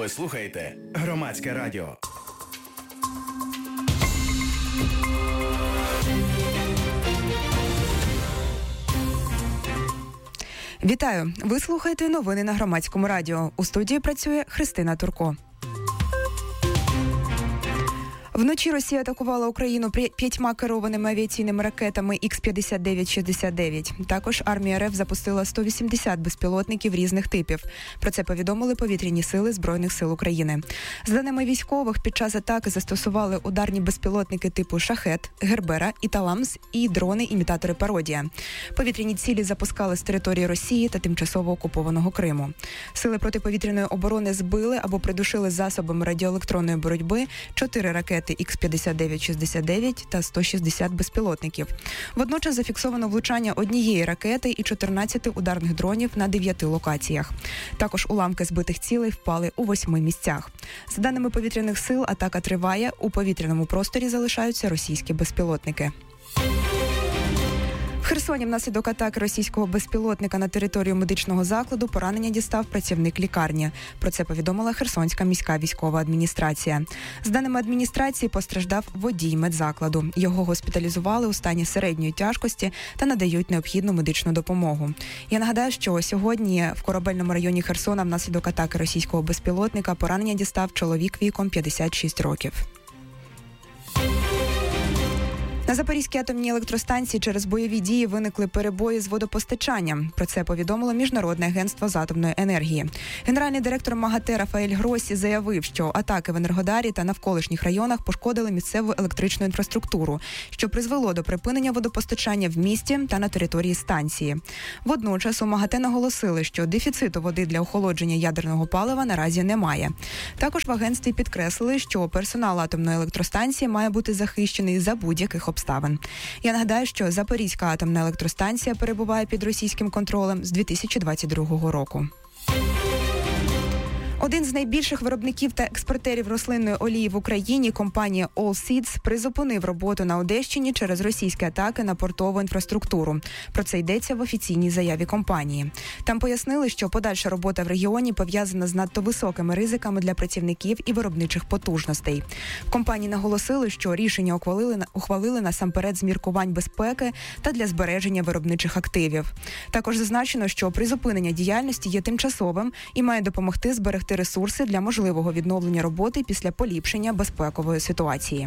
Ви слухаєте Громадське радіо. Вітаю! Ви слухаєте новини на Громадському радіо. У студії працює Христина Турко. Вночі Росія атакувала Україну 5 керованими авіаційними ракетами Х-59-69. Також армія РФ запустила 180 безпілотників різних типів. Про це повідомили повітряні сили Збройних сил України. За даними військових, під час атаки застосували ударні безпілотники типу «Шахет», «Гербера» і «Таламс» і дрони-імітатори «Пародія». Повітряні цілі запускали з території Росії та тимчасово окупованого Криму. Сили протиповітряної оборони збили або придушили засобами радіоелектронної боротьби 4 ракети Х-59-69 та 160 безпілотників. Водночас зафіксовано влучання однієї ракети і 14 ударних дронів на 9 локаціях. Також уламки збитих цілей впали у 8 місцях. За даними повітряних сил, атака триває. У повітряному просторі залишаються російські безпілотники. В Херсоні внаслідок атаки російського безпілотника на територію медичного закладу поранення дістав працівник лікарні. Про це повідомила Херсонська міська військова адміністрація. З даними адміністрації, постраждав водій медзакладу. Його госпіталізували у стані середньої тяжкості та надають необхідну медичну допомогу. Я нагадаю, що сьогодні в Корабельному районі Херсона внаслідок атаки російського безпілотника поранення дістав чоловік віком 56 років. На Запорізькій атомній електростанції через бойові дії виникли перебої з водопостачанням. Про це повідомило Міжнародне агентство з атомної енергії. Генеральний директор МАГАТЕ Рафаель Гроссі заявив, що атаки в Енергодарі та навколишніх районах пошкодили місцеву електричну інфраструктуру, що призвело до припинення водопостачання в місті та на території станції. Водночас у МАГАТЕ наголосили, що дефіциту води для охолодження ядерного палива наразі немає. Також в агентстві підкреслили, що персонал атомної електростанції має бути захищений за будь-яких обставин. Я нагадаю, що Запорізька атомна електростанція перебуває під російським контролем з 2022 року. Один з найбільших виробників та експортерів рослинної олії в Україні, компанія Allseeds, призупинив роботу на Одещині через російські атаки на портову інфраструктуру. Про це йдеться в офіційній заяві компанії. Там пояснили, що подальша робота в регіоні пов'язана з надто високими ризиками для працівників і виробничих потужностей. В компанії наголосили, що рішення ухвалили насамперед з міркувань безпеки та для збереження виробничих активів. Також зазначено, що призупинення діяльності є тимчасовим і має допомогти зберегти ресурси для можливого відновлення роботи після поліпшення безпекової ситуації.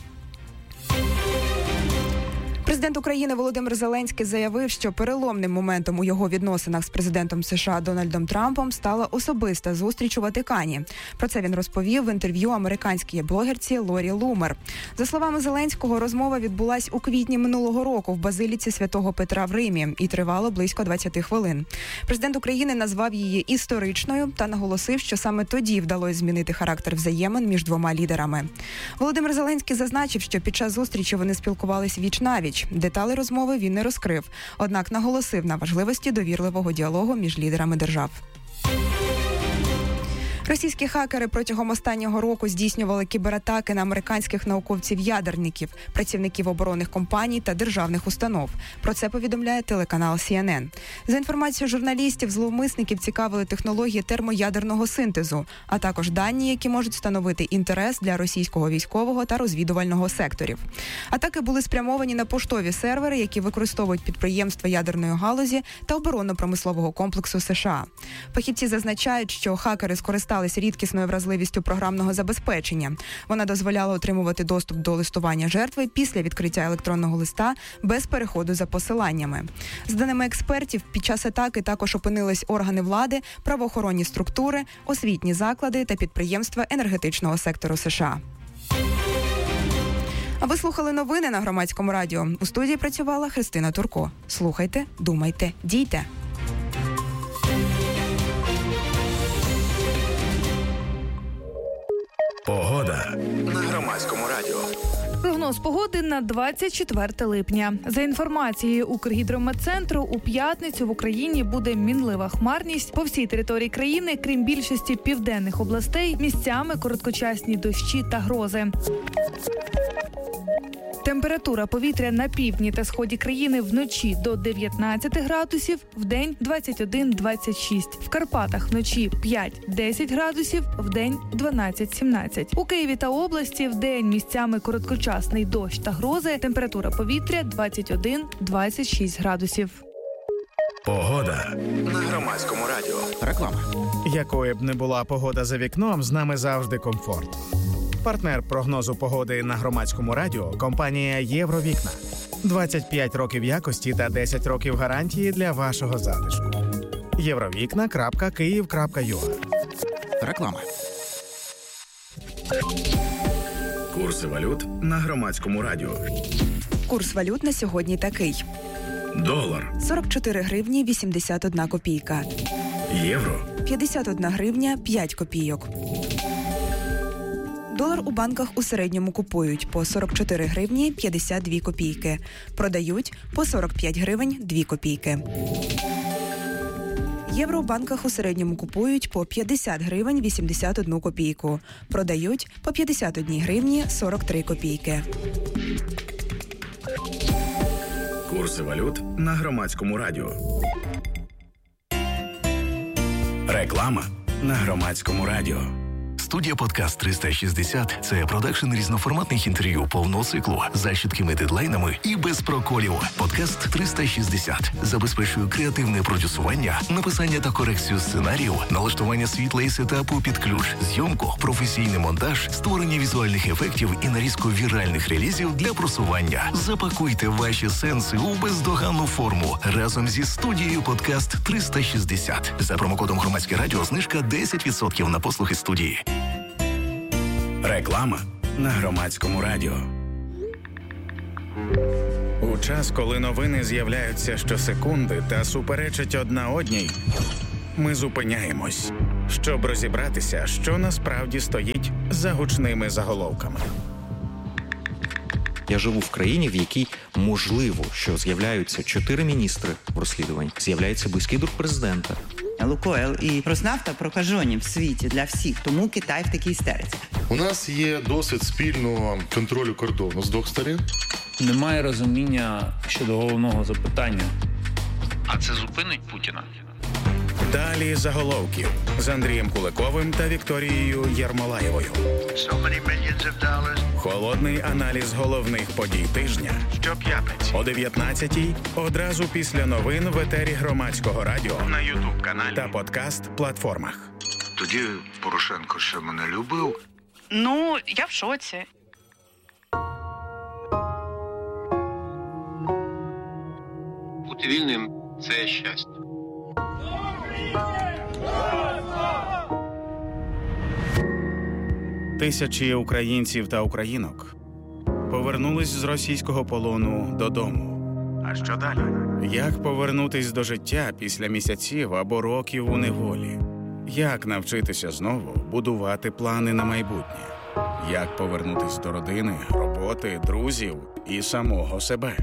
Президент України Володимир Зеленський заявив, що переломним моментом у його відносинах з президентом США Дональдом Трампом стала особиста зустріч у Ватикані. Про це він розповів в інтерв'ю американській блогерці Лорі Лумер. За словами Зеленського, розмова відбулась у квітні минулого року в базиліці Святого Петра в Римі і тривало близько 20 хвилин. Президент України назвав її історичною та наголосив, що саме тоді вдалося змінити характер взаємин між двома лідерами. Володимир Зеленський зазначив, що під час зустрічі вони спілкувались віч-навіч. Деталі розмови він не розкрив, однак наголосив на важливості довірливого діалогу між лідерами держав. Російські хакери протягом останнього року здійснювали кібератаки на американських науковців-ядерників, працівників оборонних компаній та державних установ. Про це повідомляє телеканал CNN. За інформацією журналістів, зловмисників цікавили технології термоядерного синтезу, а також дані, які можуть становити інтерес для російського військового та розвідувального секторів. Атаки були спрямовані на поштові сервери, які використовують підприємства ядерної галузі та оборонно-промислового комплексу США. Фахівці зазначають, що хакери скористалися рідкісною вразливістю програмного забезпечення. Вона дозволяла отримувати доступ до листування жертви після відкриття електронного листа без переходу за посиланнями. За даними експертів, під час атаки також опинились органи влади, правоохоронні структури, освітні заклади та підприємства енергетичного сектору США. А ви слухали новини на Громадському радіо. У студії працювала Христина Турко. Слухайте, думайте, дійте. Погода на Громадському радіо. Прогноз погоди на 24 липня. За інформацією Укргідрометцентру, у п'ятницю в Україні буде мінлива хмарність. По всій території країни, крім більшості південних областей, місцями короткочасні дощі та грози. Температура повітря на півдні та сході країни вночі до 19 градусів, вдень 21-26. В Карпатах вночі 5-10 градусів, вдень 12-17. У Києві та області вдень місцями короткочасний дощ та грози. Температура повітря 21-26 градусів. Погода на Громадському радіо. Реклама. Якою б не була погода за вікном, з нами завжди комфорт. Партнер прогнозу погоди на Громадському радіо – компанія «Євровікна». 25 років якості та 10 років гарантії для вашого затишку. Євровікна.Київ.ua. Реклама. Курси валют на Громадському радіо. Курс валют на сьогодні такий. Долар. 44 гривні 81 копійка. Євро. 51 гривня 5 копійок. Долар у банках у середньому купують по 44 гривні 52 копійки. Продають по 45 гривень 2 копійки. Євро у банках у середньому купують по 50 гривень 81 копійку. Продають по 51 гривні 43 копійки. Курси валют на Громадському радіо. Реклама на Громадському радіо. Студія «Подкаст 360» – це продакшн різноформатних інтерв'ю повного циклу за чіткими дедлайнами і без проколів. «Подкаст 360» забезпечує креативне продюсування, написання та корекцію сценарію, налаштування світла і сетапу під ключ, зйомку, професійний монтаж, створення візуальних ефектів і нарізку віральних релізів для просування. Запакуйте ваші сенси у бездоганну форму разом зі студією «Подкаст 360». За промокодом «Громадське радіо» знижка 10% на послуги студії. Реклама на Громадському радіо. У час, коли новини з'являються щосекунди та суперечать одна одній, ми зупиняємось, щоб розібратися, що насправді стоїть за гучними заголовками. Я живу в країні, в якій можливо, що з'являються 4 міністри в розслідуванні, з'являється близький друг президента. Лукойл і Роснафта прокажені в світі для всіх, тому Китай в такій істериці. У нас є досвід спільного контролю кордону з двох сторін. Немає розуміння щодо головного запитання. А це зупинить Путіна? Далі заголовків з Андрієм Куликовим та Вікторією Єрмолаєвою. Холодний аналіз головних подій тижня щоп'ятниці о 19-й, одразу після новин в етері Громадського радіо на YouTube-каналі та подкаст-платформах. Тоді Порошенко ще мене любив. Ну, я в шоці. Бути вільним – це щастя. Тисячі українців та українок повернулись з російського полону додому. А що далі? Як повернутись до життя після місяців або років у неволі? Як навчитися знову будувати плани на майбутнє? Як повернутись до родини, роботи, друзів і самого себе?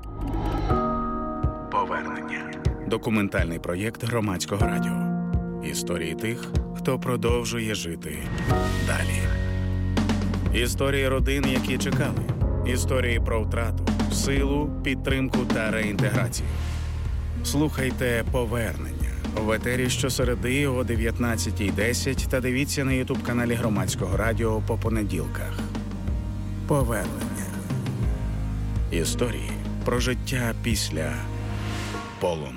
Повернення. Документальний проєкт Громадського радіо. Історії тих, хто продовжує жити далі. Історії родин, які чекали. Історії про втрату, силу, підтримку та реінтеграцію. Слухайте «Повернення» в етері щосереди о 19:10 та дивіться на YouTube-каналі Громадського радіо по понеділках. Повернення. Історії про життя після полону.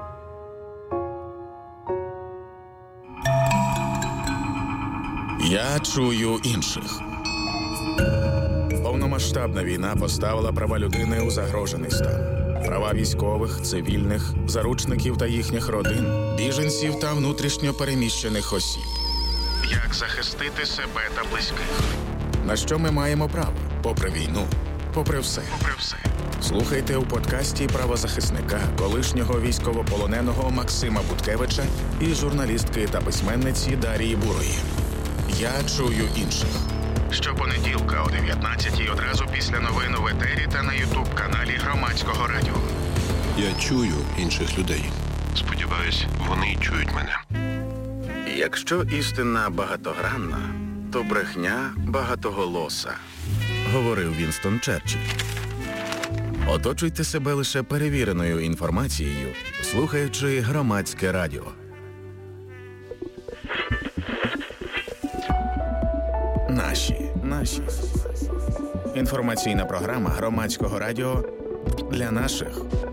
Я чую інших. Повномасштабна війна поставила права людини у загрожений стан. Права військових, цивільних, заручників та їхніх родин, Біженців та внутрішньо переміщених осіб. як захистити себе та близьких. На що ми маємо право? Попри війну, попри все. Слухайте у подкасті правозахисника, колишнього військовополоненого Максима Буткевича і журналістки та письменниці Дарії Бурої. Я чую інших. Щопонеділка о 19:00 одразу після новин в етері та на YouTube-каналі Громадського радіо. Я чую інших людей. Сподіваюсь, вони чують мене. Якщо істина багатогранна, то брехня багатоголоса. говорив Вінстон Черчилль. Оточуйте себе лише перевіреною інформацією, слухаючи Громадське радіо. Наші. Інформаційна програма Громадського радіо для наших.